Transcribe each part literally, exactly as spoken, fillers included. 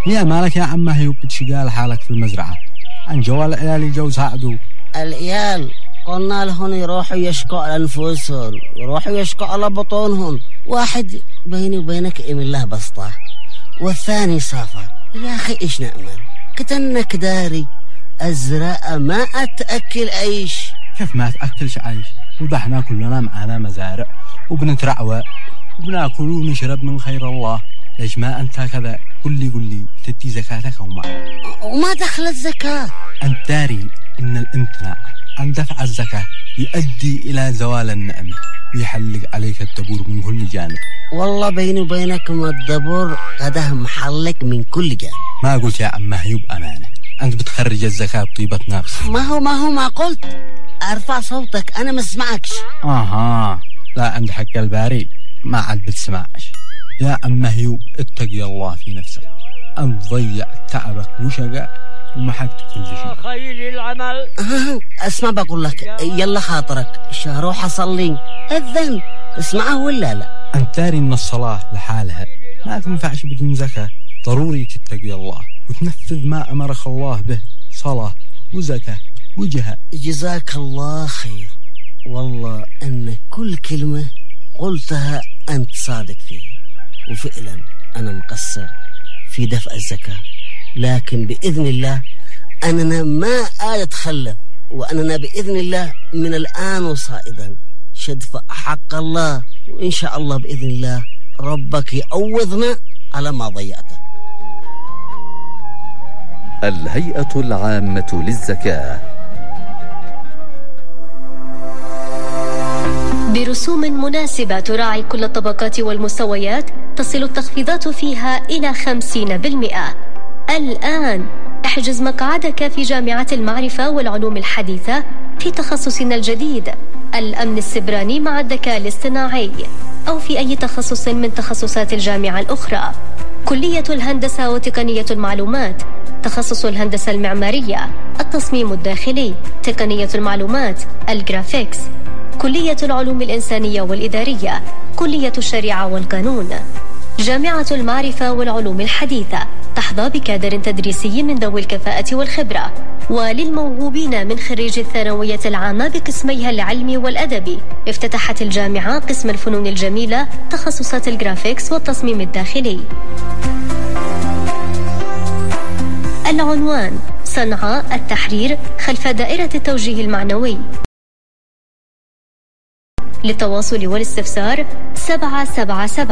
يا مالك يا عم هيو بتشقال حالك في المزرعة عن جوال عيالي جو ساعدوا العيال قلنا لهم يروحوا يشكوا على أنفسهم يروحوا يشكوا على بطونهم واحد بيني وبينك إيم الله بسطة والثاني سافر يا أخي إيش نأمل كتنك داري أزرع ما أتأكل عيش كيف ما أتأكلش عيش وضحنا كلنا معنا مزارع وبنترعوى وبناكل ونشرب من خير الله ليش ما أنت كذا قل لي قل لي تدي زكاتك وما وما دخل الزكاة أنت داري إن الامتناع عن دفع الزكاة يؤدي إلى زوال النعمة ويحلق عليك الدبور من كل جانب والله بيني وبينك ما الدبور هذا محلق من كل جانب ما قلت يا عم هيوب أمانة أنت بتخرج الزكاة بطيبة نفس ما هو ما هو ما قلت أرفع صوتك أنا ما اسمعكش آها لا عند حق الباري ما عاد بتسمعش يا عم هيوب اتقي الله في نفسك أنت ضيع تعبك وشقة ومحكت كل شيء خير العمل اسمع بقول لك يلا خاطرك روح أصلي أذن اسمعه ولا لا أنت داري إن الصلاة لحالها ما تنفعش بدون زكاة ضروري تتقي الله وتنفذ ما أمرك الله به صلاة وزكاة وجهاد جزاك الله خير والله أن كل كلمة قلتها أنت صادق فيها وفعلا أنا مقصر في دفع الزكاة لكن بإذن الله أننا ما أتخلف وأننا بإذن الله من الآن وصائدا شدفع حق الله وإن شاء الله بإذن الله ربك يعوضنا على ما ضيعته. الهيئة العامة للزكاة برسوم مناسبة تراعي كل الطبقات والمستويات تصل التخفيضات فيها إلى خمسين بالمئة. الآن احجز مقعدك في جامعة المعرفة والعلوم الحديثة في تخصصنا الجديد الأمن السبراني مع الذكاء الاصطناعي أو في أي تخصص من تخصصات الجامعة الأخرى. كلية الهندسة وتقنية المعلومات، تخصص الهندسة المعمارية، التصميم الداخلي، تقنية المعلومات، الجرافيكس، كلية العلوم الإنسانية والإدارية، كلية الشريعة والقانون. جامعة المعرفة والعلوم الحديثة تحظى بكادر تدريسي من ذوي الكفاءة والخبرة، وللموهوبين من خريج الثانوية العامة بقسميها العلمي والأدبي افتتحت الجامعة قسم الفنون الجميلة تخصصات الجرافيكس والتصميم الداخلي. العنوان: صنعاء التحرير خلف دائرة التوجيه المعنوي. للتواصل والاستفسار سبعة سبعة سبعة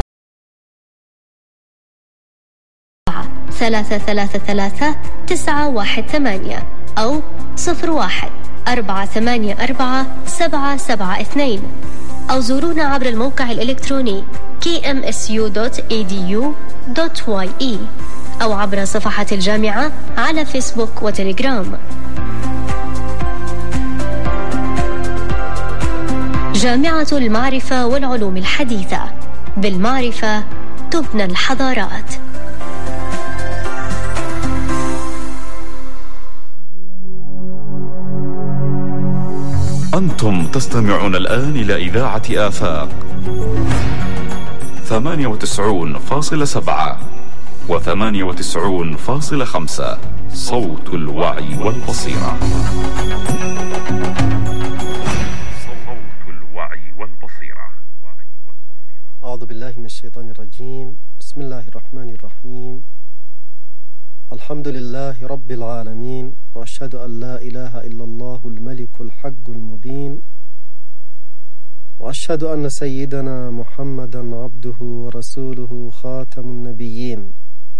ثلاثة ثلاثة ثلاثة تسعة واحد ثمانية أو صفر واحد أربعة ثمانية أربعة سبعة سبعة اثنين أو زورونا عبر الموقع الإلكتروني كي إم إس يو دوت إي دي يو دوت واي إي أو عبر صفحة الجامعة على فيسبوك وتليجرام. جامعة المعرفة والعلوم الحديثة، بالمعرفة تبنى الحضارات. أنتم تستمعون الآن إلى إذاعة آفاق ثمانية وتسعون فاصلة سبعة وثمانية وتسعون فاصلة خمسة صوت الوعي والبصيرة. أعوذ بالله من الشيطان الرجيم. بسم الله الرحمن الرحيم. الحمد لله رب العالمين، وأشهد أن لا إله إلا الله الملك الحق المبين، وأشهد أن سيدنا محمدا عبده ورسوله خاتم النبيين.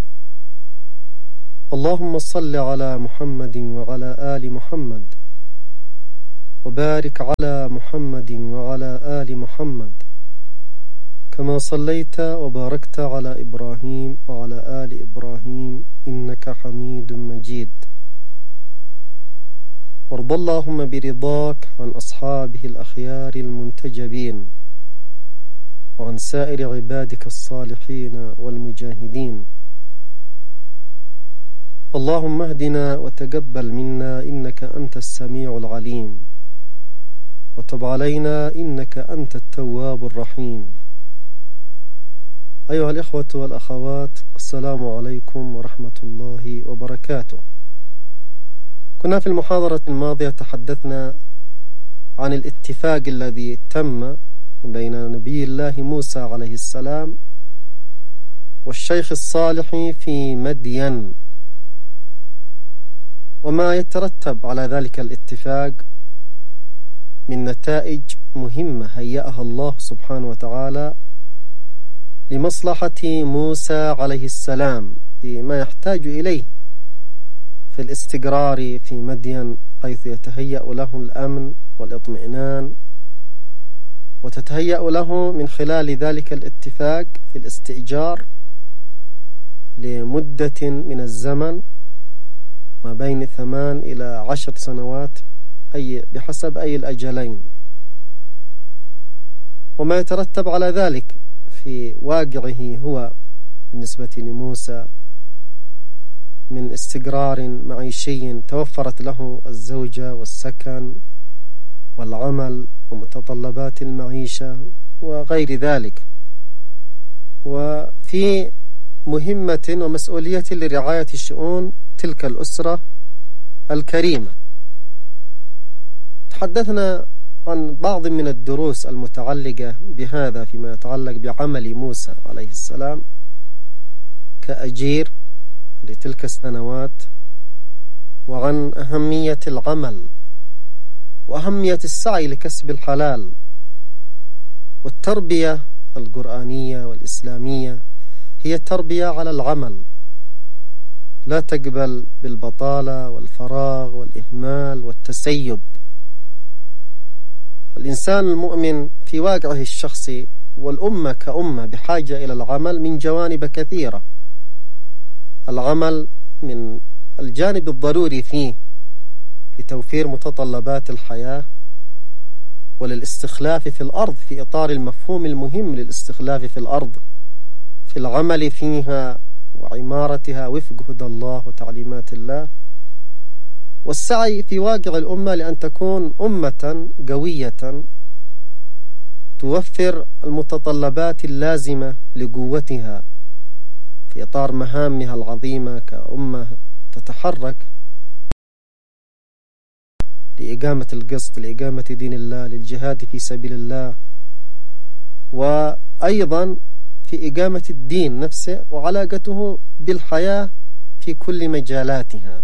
اللهم صل على محمد وعلى آل محمد، وبارك على محمد وعلى آل محمد كما صليت وباركت على إبراهيم وعلى آل إبراهيم إنك حميد مجيد. وارض اللهم برضاك عن أصحابه الأخيار المنتجبين وعن سائر عبادك الصالحين والمجاهدين. اللهم اهدنا وتقبل منا إنك أنت السميع العليم، وتب علينا إنك أنت التواب الرحيم. أيها الإخوة والأخوات، السلام عليكم ورحمة الله وبركاته. كنا في المحاضرة الماضية تحدثنا عن الاتفاق الذي تم بين نبي الله موسى عليه السلام والشيخ الصالح في مدين، وما يترتب على ذلك الاتفاق من نتائج مهمة هيأها الله سبحانه وتعالى لمصلحة موسى عليه السلام فيما يحتاج إليه في الاستقرار في مدين، حيث يتهيأ له الأمن والاطمئنان، وتتهيأ له من خلال ذلك الاتفاق في الاستئجار لمدة من الزمن ما بين ثمان إلى عشر سنوات، أي بحسب أي الأجلين. وما يترتب على ذلك في واقعه هو بالنسبة لموسى من استقرار معيشي، توفرت له الزوجة والسكن والعمل ومتطلبات المعيشة وغير ذلك، وفي مهمة ومسؤولية لرعاية شؤون تلك الأسرة الكريمة. تحدثنا عن بعض من الدروس المتعلقة بهذا فيما يتعلق بعمل موسى عليه السلام كأجير لتلك السنوات، وعن أهمية العمل وأهمية السعي لكسب الحلال، والتربية القرآنية والإسلامية هي التربية على العمل، لا تقبل بالبطالة والفراغ والإهمال والتسيب. الإنسان المؤمن في واقعه الشخصي والأمة كأمة بحاجة إلى العمل من جوانب كثيرة. العمل من الجانب الضروري فيه لتوفير متطلبات الحياة وللاستخلاف في الأرض في إطار المفهوم المهم للاستخلاف في الأرض، في العمل فيها وعمارتها وفق هدى الله وتعليمات الله، والسعي في واقع الأمة لأن تكون أمة قوية توفر المتطلبات اللازمة لقوتها في إطار مهامها العظيمة كأمة تتحرك لإقامة القسط، لإقامة دين الله، للجهاد في سبيل الله، وأيضا في إقامة الدين نفسه وعلاقته بالحياة في كل مجالاتها.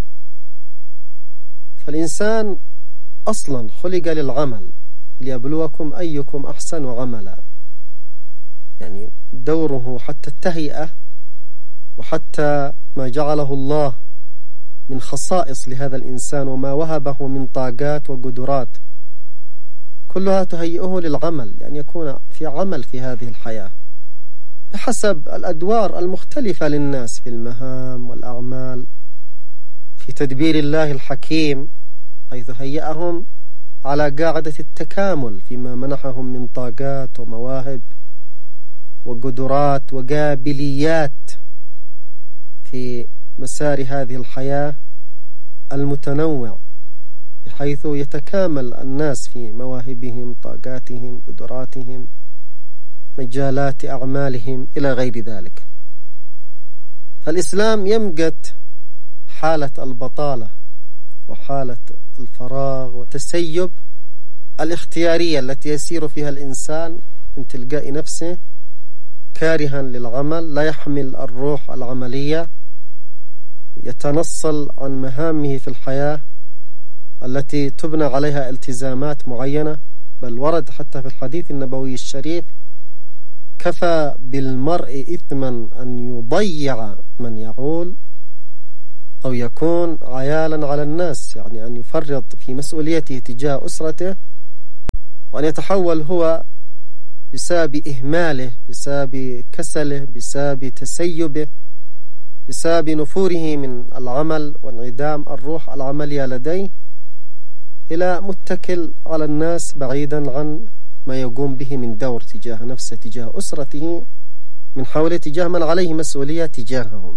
فالإنسان أصلا خلق للعمل ليبلوكم أيكم أحسن عملا، يعني دوره حتى التهيئة وحتى ما جعله الله من خصائص لهذا الإنسان وما وهبه من طاقات وقدرات كلها تهيئه للعمل، يعني يكون في عمل في هذه الحياة بحسب الأدوار المختلفة للناس في المهام والأعمال، في تدبير الله الحكيم حيث هيئهم على قاعدة التكامل فيما منحهم من طاقات ومواهب وقدرات وقابليات في مسار هذه الحياة المتنوع، بحيث يتكامل الناس في مواهبهم، طاقاتهم، قدراتهم، مجالات أعمالهم إلى غير ذلك. فالإسلام يمقت حالة البطالة وحالة الفراغ والتسيب الاختيارية التي يسير فيها الإنسان من تلقاء نفسه كارها للعمل، لا يحمل الروح العملية، يتنصل عن مهامه في الحياة التي تبنى عليها التزامات معينة. بل ورد حتى في الحديث النبوي الشريف: كفى بالمرء إثما أن يضيع من يعول أو يكون عيالا على الناس، يعني أن يفرط في مسؤوليته تجاه أسرته وأن يتحول هو بسبب إهماله، بسبب كسله، بسبب تسيبه، بسبب نفوره من العمل وانعدام الروح العملية لديه، إلى متكل على الناس بعيدا عن ما يقوم به من دور تجاه نفسه، تجاه أسرته، من حوله، تجاه من عليه مسؤولية تجاههم.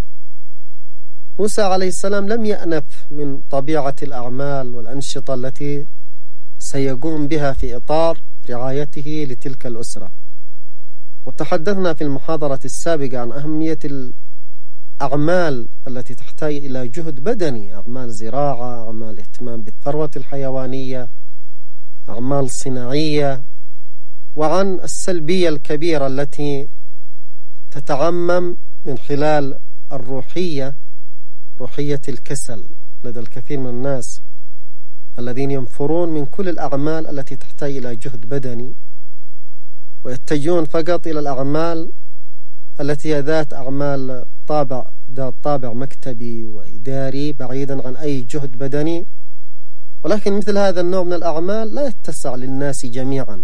موسى عليه السلام لم يأنف من طبيعة الأعمال والأنشطة التي سيقوم بها في إطار رعايته لتلك الأسرة، وتحدثنا في المحاضرة السابقة عن أهمية الأعمال التي تحتاج إلى جهد بدني، أعمال زراعة، أعمال اهتمام بالثروة الحيوانية، أعمال صناعية، وعن السلبية الكبيرة التي تتعمم من خلال الروحية، روحية الكسل لدى الكثير من الناس الذين ينفرون من كل الأعمال التي تحتاج إلى جهد بدني، ويتجهون فقط إلى الأعمال التي هي ذات أعمال طابع ذات طابع مكتبي وإداري بعيدا عن أي جهد بدني. ولكن مثل هذا النوع من الأعمال لا يتسع للناس جميعا،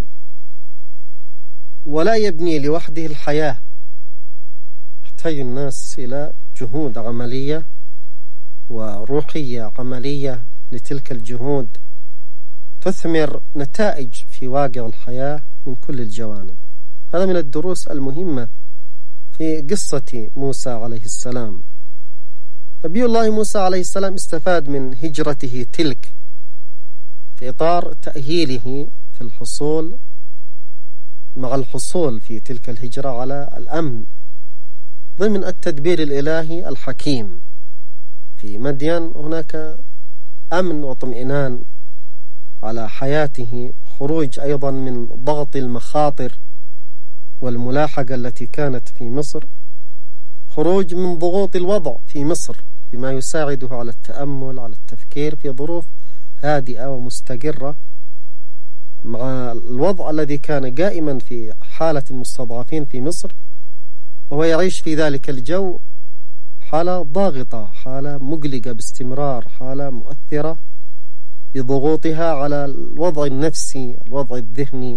ولا يبني لوحده الحياة. يحتاج الناس إلى جهود عملية وروحية عملية لتلك الجهود تثمر نتائج في واقع الحياة من كل الجوانب. هذا من الدروس المهمة في قصة موسى عليه السلام. نبي الله موسى عليه السلام استفاد من هجرته تلك في إطار تأهيله في الحصول مع الحصول في تلك الهجرة على الأمن ضمن التدبير الإلهي الحكيم. في مدين هناك أمن وطمئنان على حياته، خروج أيضا من ضغط المخاطر والملاحقة التي كانت في مصر، خروج من ضغوط الوضع في مصر بما يساعده على التأمل، على التفكير في ظروف هادئة ومستقرة، مع الوضع الذي كان قائما في حالة المستضعفين في مصر، وهو يعيش في ذلك الجو حالة ضاغطة، حالة مقلقة باستمرار، حالة مؤثرة بضغوطها على الوضع النفسي، الوضع الذهني.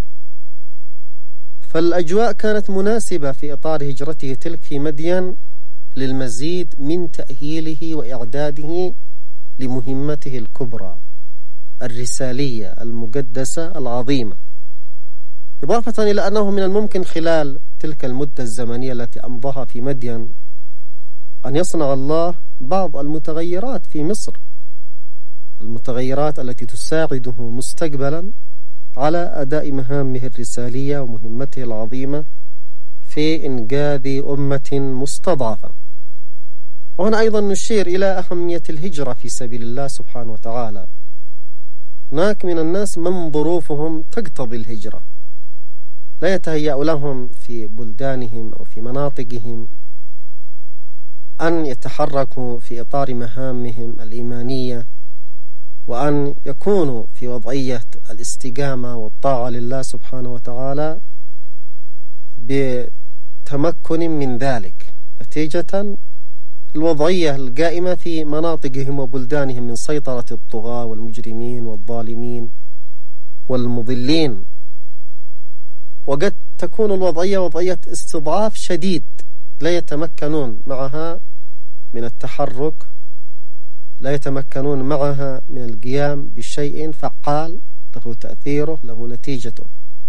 فالأجواء كانت مناسبة في إطار هجرته تلك في مدين للمزيد من تأهيله وإعداده لمهمته الكبرى الرسالية المقدسة العظيمة. إضافة إلى أنه من الممكن خلال تلك المدة الزمنية التي أمضاها في مدين أن يصنع الله بعض المتغيرات في مصر، المتغيرات التي تساعده مستقبلا على أداء مهامه الرسالية ومهمته العظيمة في إنقاذ أمة مستضعفة. وهنا أيضا نشير إلى أهمية الهجرة في سبيل الله سبحانه وتعالى. هناك من الناس من ظروفهم تقتضي الهجرة، لا يتهيأ لهم في بلدانهم أو في مناطقهم أن يتحركوا في إطار مهامهم الإيمانية، وأن يكونوا في وضعية الاستقامة والطاعة لله سبحانه وتعالى بتمكن من ذلك، نتيجة الوضعية القائمة في مناطقهم وبلدانهم من سيطرة الطغاة والمجرمين والظالمين والمضلين. وقد تكون الوضعية وضعية استضعاف شديد لا يتمكنون معها من التحرك، لا يتمكنون معها من القيام بشيء فعال له تأثيره له نتيجته.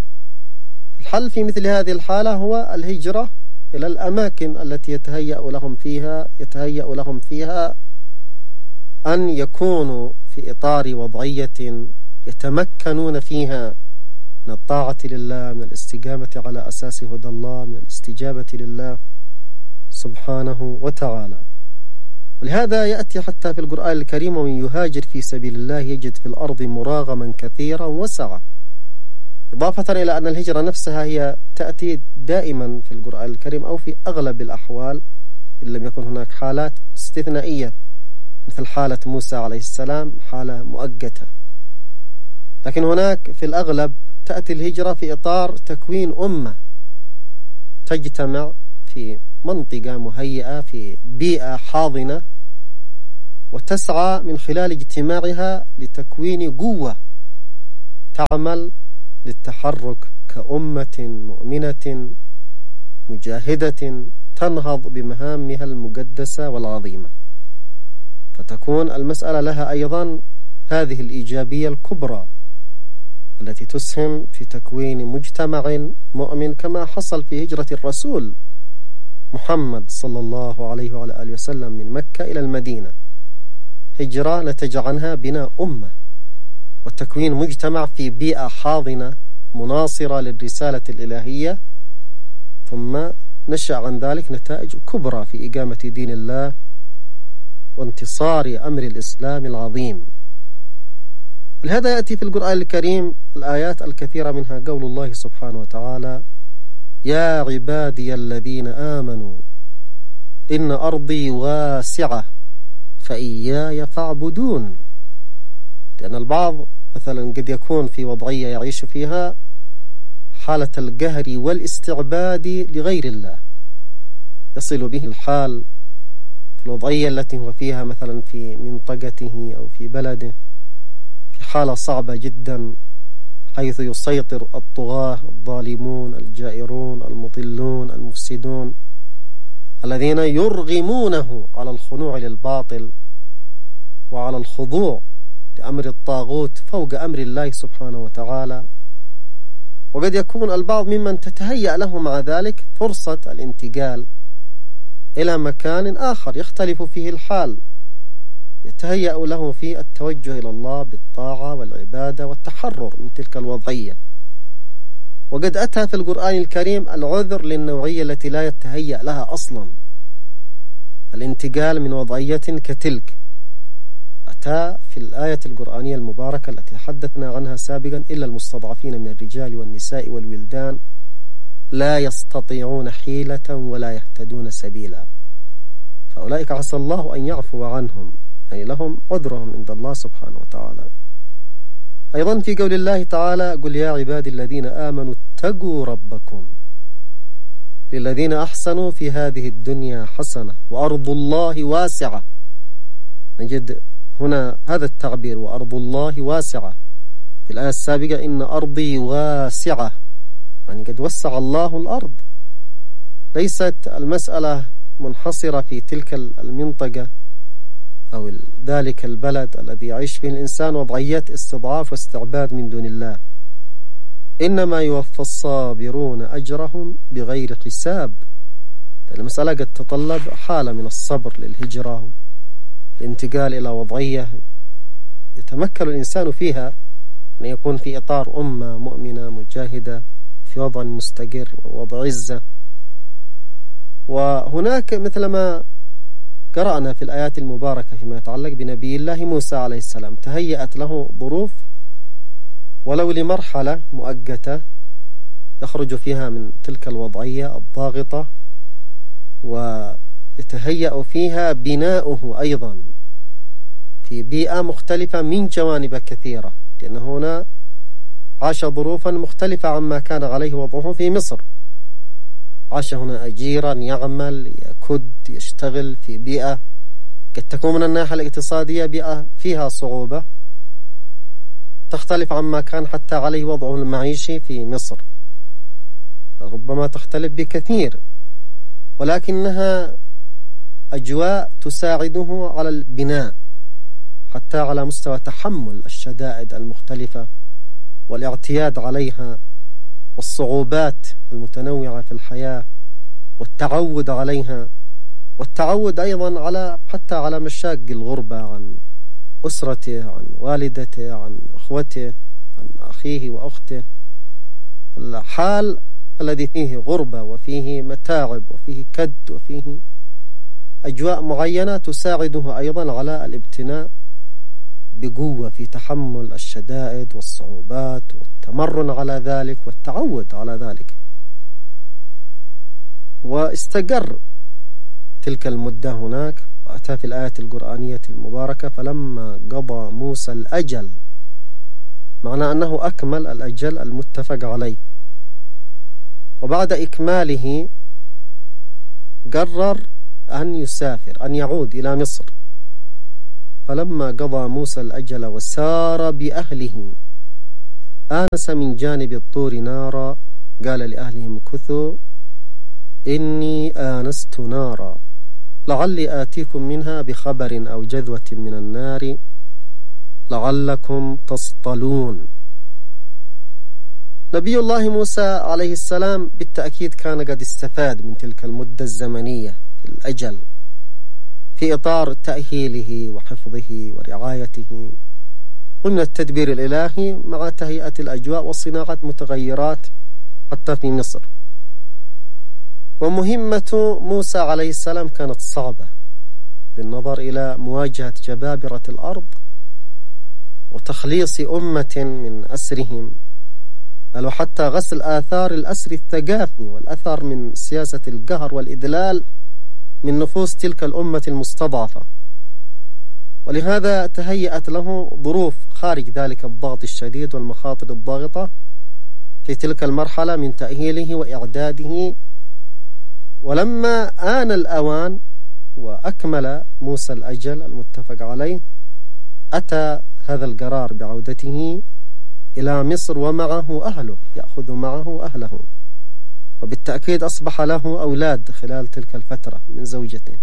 الحل في مثل هذه الحالة هو الهجرة إلى الأماكن التي يتهيأ لهم فيها يتهيأ لهم فيها أن يكونوا في إطار وضعية يتمكنون فيها من الطاعة لله، من الاستقامة على أساس هدى الله، من الاستجابة لله سبحانه وتعالى. ولهذا يأتي حتى في القرآن الكريم: ومن يهاجر في سبيل الله يجد في الأرض مراغما كثيرا وسعة. إضافة إلى أن الهجرة نفسها هي تأتي دائما في القرآن الكريم أو في أغلب الأحوال، إن لم يكن هناك حالات استثنائية مثل حالة موسى عليه السلام، حالة مؤقتة. لكن هناك في الأغلب تأتي الهجرة في إطار تكوين أمة تجتمع في منطقة مهيئة في بيئة حاضنة، وتسعى من خلال اجتماعها لتكوين قوة تعمل للتحرك كأمة مؤمنة مجاهدة تنهض بمهامها المقدسة والعظيمة. فتكون المسألة لها أيضا هذه الإيجابية الكبرى التي تسهم في تكوين مجتمع مؤمن، كما حصل في هجرة الرسول محمد صلى الله عليه وعلى آله وسلم من مكة إلى المدينة، هجرة نتج عنها بناء أمة وتكوين مجتمع في بيئة حاضنة مناصرة للرسالة الإلهية، ثم نشأ عن ذلك نتائج كبرى في إقامة دين الله وانتصار أمر الإسلام العظيم. لهذا يأتي في القرآن الكريم الآيات الكثيرة، منها قول الله سبحانه وتعالى: يا عبادي الذين آمنوا إن أرضي واسعة فإياي فاعبدون. لأن البعض مثلا قد يكون في وضعية يعيش فيها حالة القهر والاستعباد لغير الله، يصل به الحال في الوضعية التي هو فيها مثلا في منطقته أو في بلده في حالة صعبة جدا، حيث يسيطر الطغاة الظالمون الجائرون المضلون المفسدون الذين يرغمونه على الخنوع للباطل وعلى الخضوع لأمر الطاغوت فوق أمر الله سبحانه وتعالى. وقد يكون البعض ممن تتهيأ له مع ذلك فرصة الانتقال إلى مكان آخر يختلف فيه الحال، يتهيأ له في التوجه إلى الله بالطاعة والعبادة والتحرر من تلك الوضعية. وقد أتى في القرآن الكريم العذر للنوعية التي لا يتهيأ لها أصلا الانتقال من وضعية كتلك. أتى في الآية القرآنية المباركة التي حدثنا عنها سابقا: إلا المستضعفين من الرجال والنساء والولدان لا يستطيعون حيلة ولا يهتدون سبيلا. فأولئك عسى الله أن يعفو عنهم، يعني لهم عذرهم عند الله سبحانه وتعالى. أيضا في قول الله تعالى: قل يا عبادي الذين آمنوا اتقوا ربكم للذين أحسنوا في هذه الدنيا حسنة وأرض الله واسعة. نجد هنا هذا التعبير وأرض الله واسعة. في الآية السابقة: إن أرضي واسعة، يعني قد وسع الله الأرض، ليست المسألة منحصرة في تلك المنطقة أو ذلك البلد الذي يعيش فيه الإنسان وضعية استضعاف واستعباد من دون الله. إنما يوفى الصابرون أجرهم بغير حساب. المسألة قد تطلب حالة من الصبر للهجرة، الانتقال إلى وضعية يتمكن الإنسان فيها أن يكون في إطار أمة مؤمنة مجاهدة في وضع مستقر ووضع عزة. وهناك مثلما قرأنا في الآيات المباركة فيما يتعلق بنبي الله موسى عليه السلام، تهيأت له ظروف ولو لمرحلة مؤقتة يخرج فيها من تلك الوضعية الضاغطة، ويتهيأ فيها بناؤه أيضا في بيئة مختلفة من جوانب كثيرة، لأن هنا عاش ظروفا مختلفة عما كان عليه وضعه في مصر. عاش هنا أجيرا يعمل يكد يشتغل في بيئة قد تكون من الناحية الاقتصادية بيئة فيها صعوبة تختلف عما كان حتى عليه وضعه المعيشي في مصر، ربما تختلف بكثير، ولكنها أجواء تساعده على البناء حتى على مستوى تحمل الشدائد المختلفة والاعتياد عليها والصعوبات المتنوعة في الحياة والتعود عليها، والتعود أيضا على حتى على مشاق الغربة عن أسرته، عن والدته، عن أخوته، عن أخيه وأخته. الحال الذي فيه غربة وفيه متاعب وفيه كد وفيه أجواء معينة تساعده أيضا على الابتناء بقوة في تحمل الشدائد والصعوبات والتمرن على ذلك والتعود على ذلك. واستقر تلك المدة هناك، وأتى في الآية القرآنية المباركة: فلما قضى موسى الأجل، معنى أنه أكمل الأجل المتفق عليه، وبعد إكماله قرر أن يسافر أن يعود إلى مصر. فلما قضى موسى الأجل وسار بأهله آنس من جانب الطور نارا قال لأهلهم امكثوا إني آنست نارا لعلي آتيكم منها بخبر أو جذوة من النار لعلكم تصطلون. نبي الله موسى عليه السلام بالتأكيد كان قد استفاد من تلك المدة الزمنية في الأجل في إطار تأهيله وحفظه ورعايته ومن التدبير الإلهي مع تهيئة الأجواء وصناعة متغيرات حتى في مصر. ومهمة موسى عليه السلام كانت صعبة بالنظر إلى مواجهة جبابرة الأرض وتخليص أمة من أسرهم، بل وحتى غسل آثار الأسر الثقافي والأثر من سياسة القهر والإذلال من نفوس تلك الأمة المستضعفة. ولهذا تهيأت له ظروف خارج ذلك الضغط الشديد والمخاطر الضاغطة في تلك المرحلة من تأهيله وإعداده. ولما آن الأوان وأكمل موسى الأجل المتفق عليه، أتى هذا القرار بعودته إلى مصر ومعه أهله، يأخذ معه أهله، وبالتأكيد أصبح له أولاد خلال تلك الفترة من زوجته.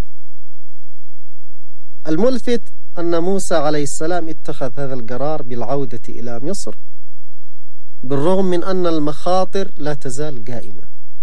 الملفت أن موسى عليه السلام اتخذ هذا القرار بالعودة إلى مصر بالرغم من أن المخاطر لا تزال قائمة،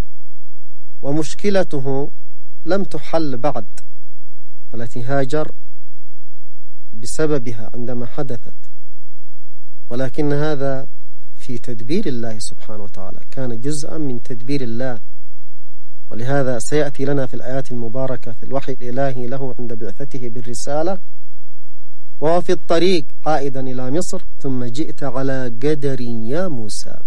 ومشكلته لم تحل بعد، التي هاجر بسببها عندما حدثت، ولكن هذا في تدبير الله سبحانه وتعالى، كان جزءا من تدبير الله. ولهذا سيأتي لنا في الآيات المباركة في الوحي الإلهي له عند بعثته بالرسالة: وهو في الطريق عائدا إلى مصر ثم جئت على قدر يا موسى.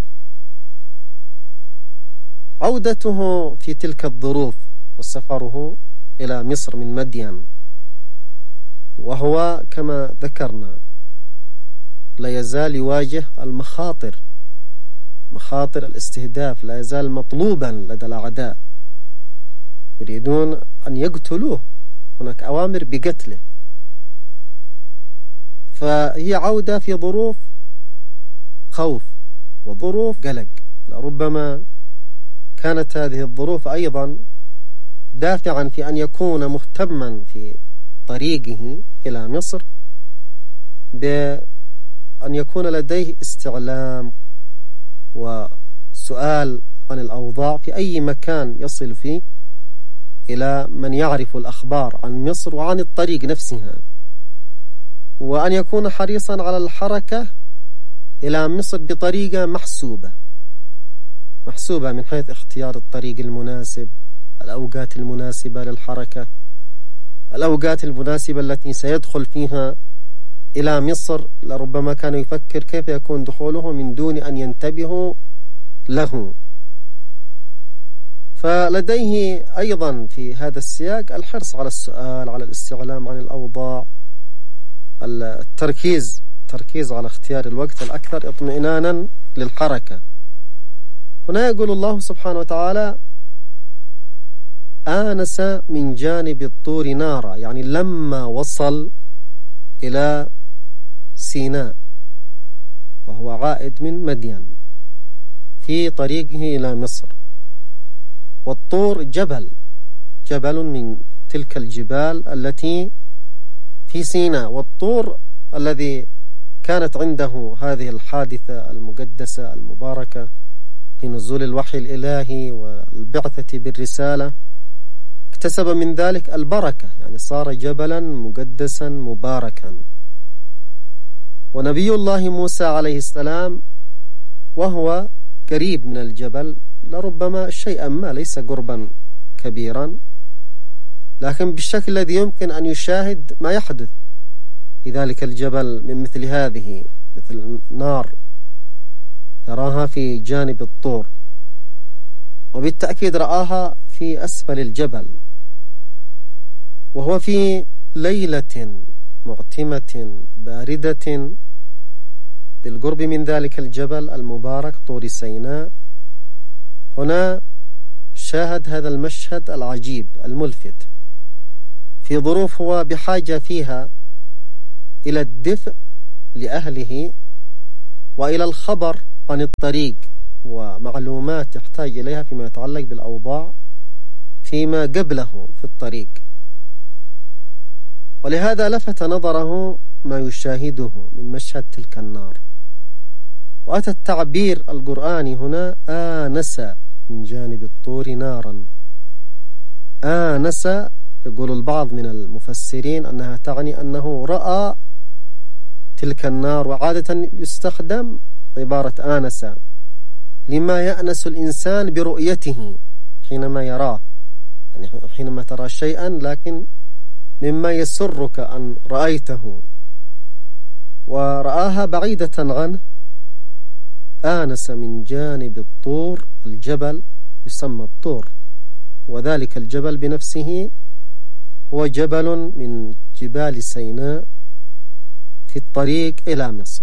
عودته في تلك الظروف وسفره إلى مصر من مدين، وهو كما ذكرنا لا يزال يواجه المخاطر، مخاطر الاستهداف لا يزال مطلوبا لدى الأعداء، يريدون أن يقتلوه، هناك أوامر بقتله. فهي عودة في ظروف خوف وظروف قلق. لربما كانت هذه الظروف أيضا دافعا في أن يكون مهتما في طريقه إلى مصر بأن يكون لديه استعلام وسؤال عن الأوضاع في أي مكان يصل فيه إلى من يعرف الأخبار عن مصر وعن الطريق نفسها، وأن يكون حريصا على الحركة إلى مصر بطريقة محسوبة محسوبة من حيث اختيار الطريق المناسب، الأوقات المناسبة للحركة، الأوقات المناسبة التي سيدخل فيها إلى مصر. لربما كان يفكر كيف يكون دخوله من دون أن ينتبهوا له. فلديه أيضا في هذا السياق الحرص على السؤال، على الاستعلام عن الأوضاع، التركيز تركيز على اختيار الوقت الأكثر اطمئنانا للحركة. هنا يقول الله سبحانه وتعالى: آنس من جانب الطور نارا، يعني لما وصل إلى سيناء وهو عائد من مدين في طريقه إلى مصر. والطور جبل جبل من تلك الجبال التي في سيناء، والطور الذي كانت عنده هذه الحادثة المقدسة المباركة في نزول الوحي الإلهي والبعثة بالرسالة، اكتسب من ذلك البركة، يعني صار جبلا مقدسا مباركا. ونبي الله موسى عليه السلام وهو قريب من الجبل، لربما شيئا ما ليس قربا كبيرا، لكن بالشكل الذي يمكن أن يشاهد ما يحدث في ذلك الجبل من مثل هذه، مثل نار يراها في جانب الطور، وبالتأكيد رآها في أسفل الجبل، وهو في ليلة معتمة باردة بالقرب من ذلك الجبل المبارك طور سيناء. هنا شاهد هذا المشهد العجيب الملفت في ظروف هو بحاجة فيها إلى الدفء لأهله وإلى الخبر عن الطريق ومعلومات يحتاج إليها فيما يتعلق بالأوضاع فيما قبله في الطريق. ولهذا لفت نظره ما يشاهده من مشهد تلك النار. وأتى التعبير القرآني هنا: آنس من جانب الطور نارا. آنس يقول البعض من المفسرين أنها تعني أنه رأى تلك النار، وعادة يستخدم عبارة آنس لما يأنس الإنسان برؤيته حينما يراه يعني حينما ترى شيئا لكن مما يسرك أن رأيته ورآها بعيدة عنه، آنس من جانب الطور، الجبل يسمى الطور، وذلك الجبل بنفسه هو جبل من جبال سيناء في الطريق إلى مصر.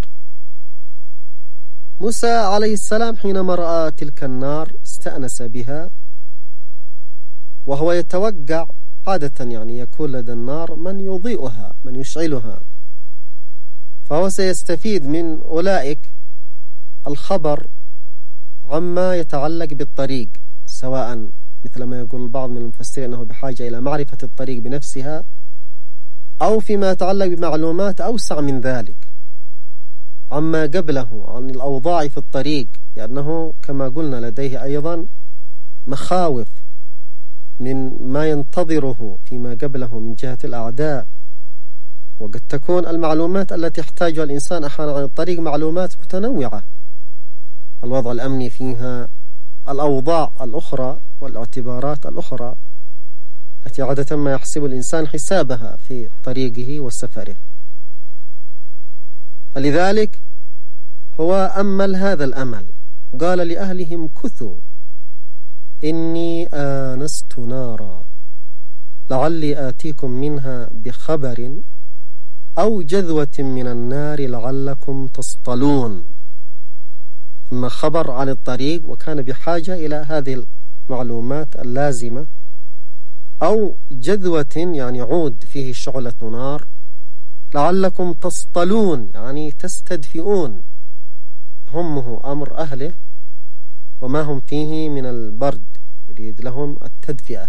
موسى عليه السلام حينما رأى تلك النار استأنس بها، وهو يتوقع عادة يعني يكون لدى النار من يضيئها من يشعلها، فهو سيستفيد من أولئك الخبر عما يتعلق بالطريق، سواء مثل ما يقول بعض من المفسرين أنه بحاجة إلى معرفة الطريق بنفسها، أو فيما يتعلق بمعلومات أوسع من ذلك عما قبله عن الأوضاع في الطريق، لأنه كما قلنا لديه أيضا مخاوف من ما ينتظره فيما قبله من جهة الأعداء. وقد تكون المعلومات التي يحتاجها الإنسان أحيانا عن الطريق معلومات متنوعة، الوضع الأمني فيها، الأوضاع الأخرى والاعتبارات الأخرى التي عادة ما يحسب الإنسان حسابها في طريقه وسفره. فلذلك هو أمل هذا الأمل، قال لأهلهم كثوا إني آنست نارا لعلي آتيكم منها بخبر أو جذوة من النار لعلكم تصطلون. ثم خبر عن الطريق، وكان بحاجة إلى هذه المعلومات اللازمة، أو جذوة يعني عود فيه شعلة نار، لعلكم تصطلون يعني تستدفئون، همه أمر أهله وما هم فيه من البرد، يريد لهم التدفئة.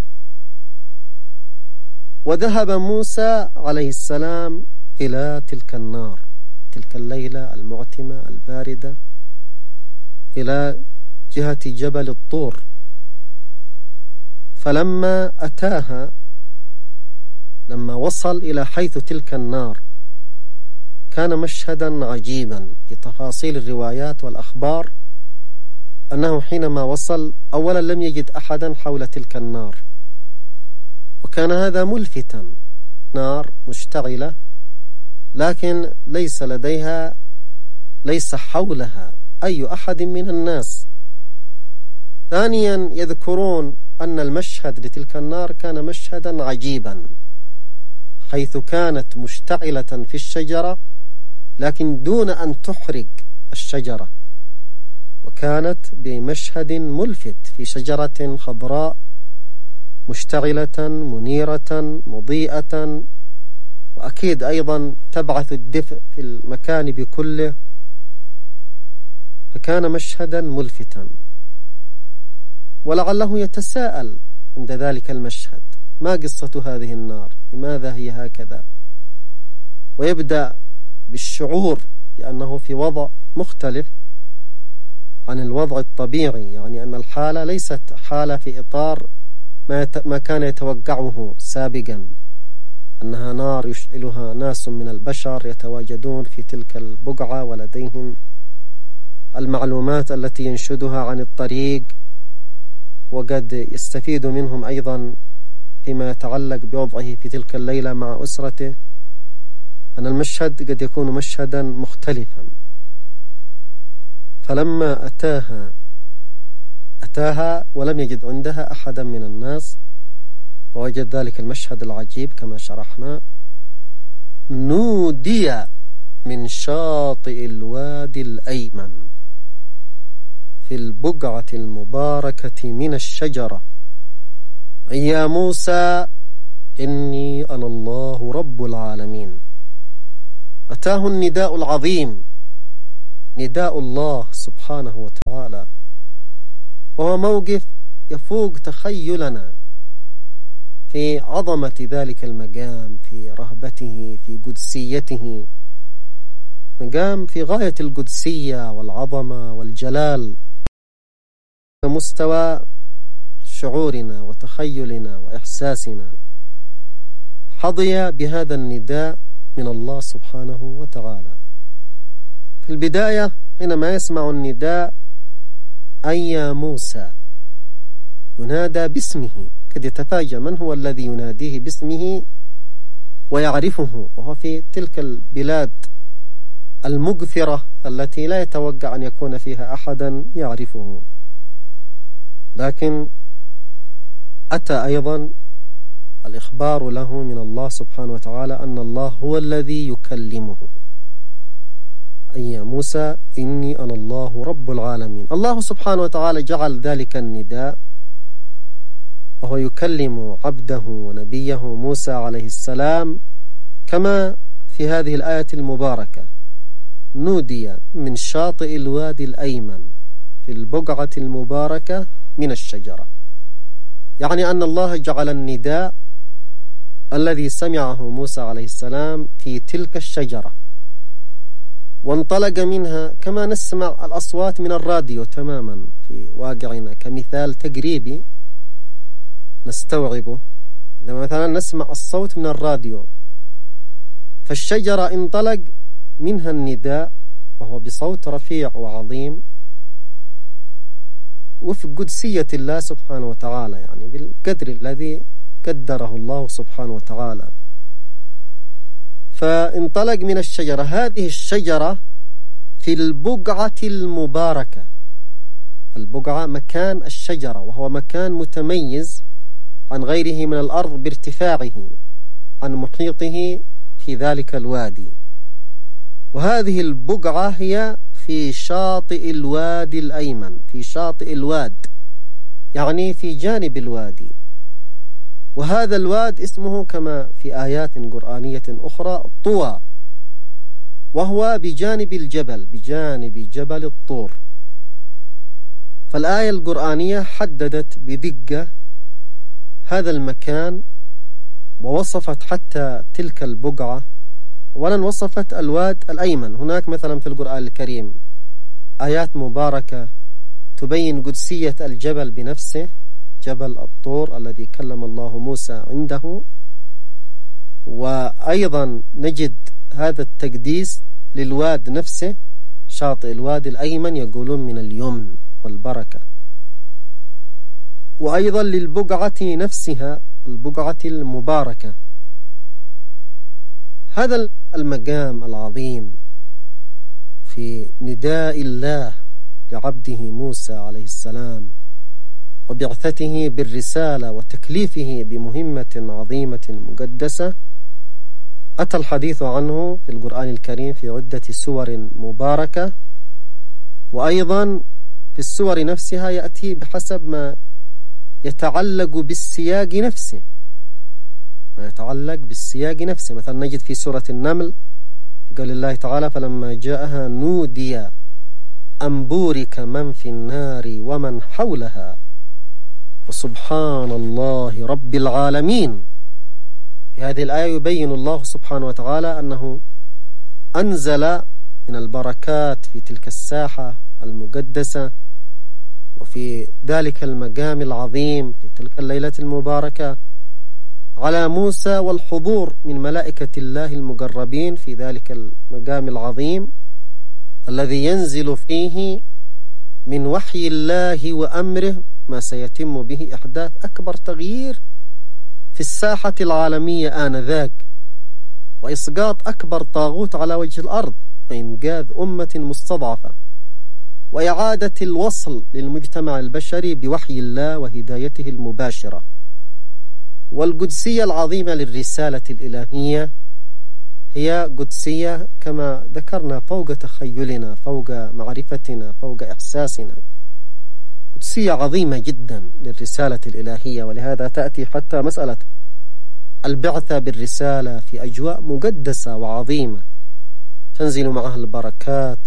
وذهب موسى عليه السلام إلى تلك النار تلك الليلة المعتمة الباردة إلى جهة جبل الطور. فلما أتاها، لما وصل إلى حيث تلك النار، كان مشهدا عجيبا في تفاصيل الروايات والأخبار، أنه حينما وصل أولا لم يجد أحدا حول تلك النار، وكان هذا ملفتا، نار مشتعلة لكن ليس لديها ليس حولها أي أحد من الناس. ثانيا يذكرون أن المشهد لتلك النار كان مشهدا عجيبا، حيث كانت مشتعلة في الشجرة لكن دون أن تحرق الشجرة، وكانت بمشهد ملفت في شجرة خضراء مشتعلة منيرة مضيئة، وأكيد أيضا تبعث الدفء في المكان بكله، فكان مشهدا ملفتا. ولعله يتساءل عند ذلك المشهد: ما قصة هذه النار؟ لماذا هي هكذا؟ ويبدأ بالشعور بأنه في وضع مختلف عن الوضع الطبيعي، يعني أن الحالة ليست حالة في إطار ما كان يتوقعه سابقا، أنها نار يشعلها ناس من البشر يتواجدون في تلك البقعة ولديهم المعلومات التي ينشدها عن الطريق، وقد يستفيد منهم أيضا فيما يتعلق بوضعه في تلك الليلة مع أسرته، أن المشهد قد يكون مشهدا مختلفا. فلما أتاها أتاها ولم يجد عندها أحدا من الناس، ووجد ذلك المشهد العجيب كما شرحنا: نودي من شاطئ الوادي الأيمن في البقعة المباركة من الشجرة يا موسى إني أنا الله رب العالمين. أتاه النداء العظيم، نداء الله سبحانه وتعالى، وهو موقف يفوق تخيلنا في عظمة ذلك المقام، في رهبته، في قدسيته، مقام في غاية القدسية والعظمة والجلال، مستوى شعورنا وتخيلنا وإحساسنا حظي بهذا النداء من الله سبحانه وتعالى. في البداية حينما يسمع النداء: أي يا موسى، ينادى باسمه قد يتفاجأ من هو الذي يناديه باسمه ويعرفه، وهو في تلك البلاد المغفرة التي لا يتوقع أن يكون فيها أحدا يعرفه. لكن أتى أيضا الإخبار له من الله سبحانه وتعالى أن الله هو الذي يكلمه، أي يا موسى إني أنا الله رب العالمين. الله سبحانه وتعالى جعل ذلك النداء وهو يكلم عبده ونبيه موسى عليه السلام، كما في هذه الآية المباركة: نودي من شاطئ الوادي الأيمن في البقعة المباركة من الشجرة. يعني أن الله جعل النداء الذي سمعه موسى عليه السلام في تلك الشجرة، وانطلق منها كما نسمع الأصوات من الراديو تماما في واقعنا، كمثال تقريبي نستوعبه. لما مثلا نسمع الصوت من الراديو، فالشجرة انطلق منها النداء وهو بصوت رفيع وعظيم وفق قدسية الله سبحانه وتعالى، يعني بالقدر الذي قدره الله سبحانه وتعالى. فانطلق من الشجرة، هذه الشجرة في البقعة المباركة. البقعة مكان الشجرة، وهو مكان متميز عن غيره من الأرض بارتفاعه عن محيطه في ذلك الوادي. وهذه البقعة هي في شاطئ الوادي الأيمن، في شاطئ الواد يعني في جانب الوادي. وهذا الواد اسمه كما في آيات قرآنية أخرى طوى، وهو بجانب الجبل، بجانب جبل الطور. فالآية القرآنية حددت بدقة هذا المكان ووصفت حتى تلك البقعة، ولن وصفت الواد الأيمن. هناك مثلا في القرآن الكريم آيات مباركة تبين قدسية الجبل بنفسه، جبل الطور الذي كلم الله موسى عنده. وأيضا نجد هذا التقديس للواد نفسه، شاطئ الوادي الأيمن يقولون من اليمن والبركة. وأيضا للبقعة نفسها، البقعة المباركة. هذا المقام العظيم في نداء الله لعبده موسى عليه السلام وبعثته بالرسالة وتكليفه بمهمة عظيمة مقدسة، أتى الحديث عنه في القرآن الكريم في عدة سور مباركة. وأيضا في السور نفسها يأتي بحسب ما يتعلق بالسياق نفسه، ما يتعلق بالسياق نفسه. مثلا نجد في سورة النمل قال الله تعالى: فلما جاءها نودي أن بورك من في النار ومن حولها وسبحان الله رب العالمين. في هذه الآية يبين الله سبحانه وتعالى أنه أنزل من البركات في تلك الساحة المقدسة وفي ذلك المقام العظيم في تلك الليلة المباركة على موسى والحضور من ملائكة الله المقربين في ذلك المقام العظيم الذي ينزل فيه من وحي الله وأمره ما سيتم به إحداث أكبر تغيير في الساحة العالمية آنذاك، وإسقاط أكبر طاغوت على وجه الأرض، وإنقاذ أمة مستضعفة، وإعادة الوصل للمجتمع البشري بوحي الله وهدايته المباشرة. والقدسية العظيمة للرسالة الإلهية هي قدسية كما ذكرنا فوق تخيلنا، فوق معرفتنا، فوق إحساسنا. قدسية عظيمة جدا للرسالة الإلهية، ولهذا تأتي حتى مسألة البعثة بالرسالة في أجواء مقدسة وعظيمة تنزل معها البركات،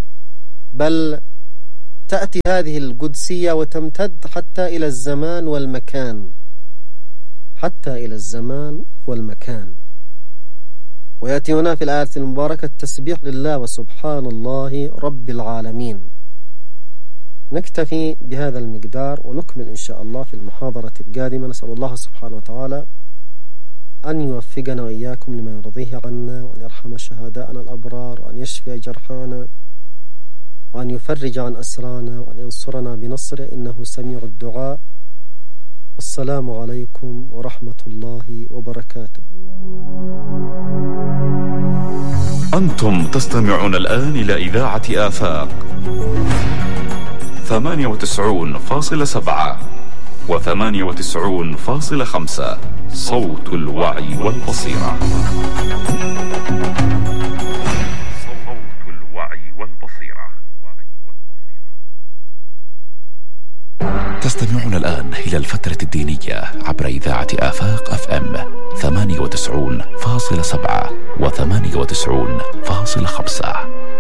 بل تأتي هذه القدسية وتمتد حتى إلى الزمان والمكان، حتى إلى الزمان والمكان. ويأتي هنا في الآية المباركة التسبيح لله وسبحان الله رب العالمين. نكتفي بهذا المقدار ونكمل إن شاء الله في المحاضرة القادمة. نسأل الله سبحانه وتعالى أن يوفقنا وإياكم لما يرضيه عنا، وأن يرحم شهداءنا الأبرار، وأن يشفي جرحانا، وأن يفرج عن أسرانا، وأن ينصرنا بنصره إنه سميع الدعاء. السلام عليكم ورحمة الله وبركاته. أنتم تستمعون الآن إلى إذاعة آفاق ثمانية وتسعون فاصلة سبعة وثمانية وتسعون فاصلة خمسة صوت الوعي والبصيرة. صوت الوعي والبصيرة. تستمعون الآن إلى الفترة الدينية عبر إذاعة آفاق أف أم ثمانية وتسعون فاصلة سبعة وثمانية وتسعون فاصلة خمسة.